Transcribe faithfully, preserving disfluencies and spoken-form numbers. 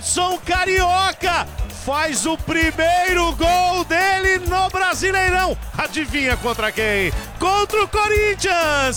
Edson Carioca faz o primeiro gol dele no Brasileirão. Adivinha contra quem? Contra o Corinthians!